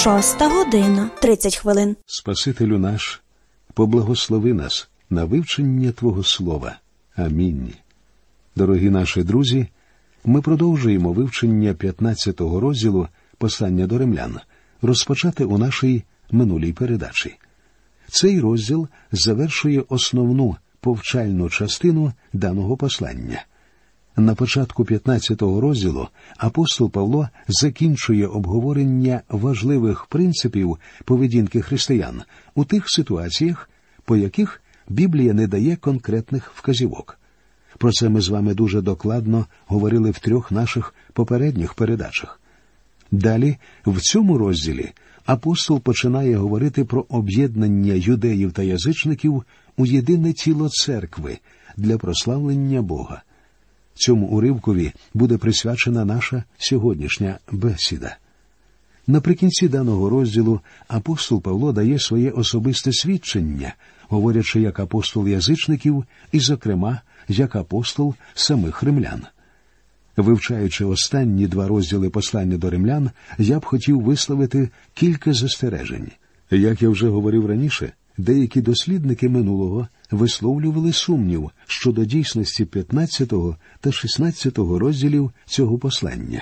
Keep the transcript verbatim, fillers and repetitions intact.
Шоста година, тридцять хвилин. Спасителю наш, поблагослови нас на вивчення Твого Слова. Амінь. Дорогі наші друзі, ми продовжуємо вивчення п'ятнадцятого розділу послання до римлян, розпочати у нашій минулій передачі. Цей розділ завершує основну повчальну частину даного послання. На початку п'ятнадцятого розділу апостол Павло закінчує обговорення важливих принципів поведінки християн у тих ситуаціях, по яких Біблія не дає конкретних вказівок. Про це ми з вами дуже докладно говорили в трьох наших попередніх передачах. Далі, в цьому розділі, апостол починає говорити про об'єднання юдеїв та язичників у єдине тіло церкви для прославлення Бога. Цьому уривкові буде присвячена наша сьогоднішня бесіда. Наприкінці даного розділу апостол Павло дає своє особисте свідчення, говорячи як апостол язичників і, зокрема, як апостол самих римлян. Вивчаючи останні два розділи послання до римлян, я б хотів висловити кілька застережень. Як я вже говорив раніше, деякі дослідники минулого висловлювали сумнів щодо дійсності п'ятнадцятого та шістнадцятого розділів цього послання.